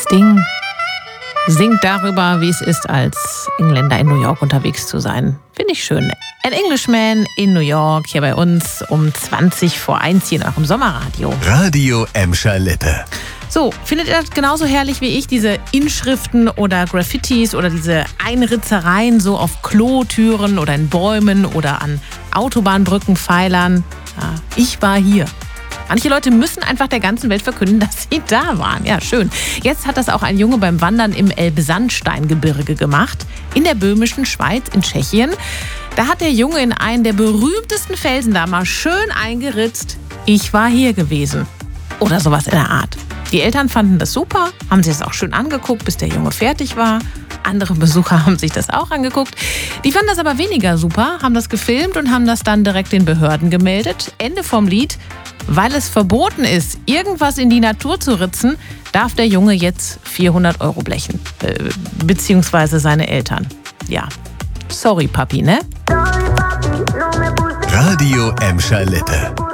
Sting singt darüber, wie es ist, als Engländer in New York unterwegs zu sein. Finde ich schön. An Englishman in New York, hier bei uns um 1:20 hier in eurem Sommerradio. Radio Emscher Lippe. So, findet ihr das genauso herrlich wie ich, diese Inschriften oder Graffitis oder diese Einritzereien so auf Klotüren oder in Bäumen oder an Autobahnbrückenpfeilern? Ja, ich war hier. Manche Leute müssen einfach der ganzen Welt verkünden, dass sie da waren. Ja, schön. Jetzt hat das auch ein Junge beim Wandern im Elbsandsteingebirge gemacht. In der böhmischen Schweiz, in Tschechien. Da hat der Junge in einen der berühmtesten Felsen da mal schön eingeritzt: Ich war hier gewesen. Oder sowas in der Art. Die Eltern fanden das super, haben sich das auch schön angeguckt, bis der Junge fertig war. Andere Besucher haben sich das auch angeguckt. Die fanden das aber weniger super, haben das gefilmt und haben das dann direkt den Behörden gemeldet. Ende vom Lied. Weil es verboten ist, irgendwas in die Natur zu ritzen, darf der Junge jetzt 400 € blechen. Beziehungsweise seine Eltern. Ja, sorry Papi, ne? Radio Emscher Lippe.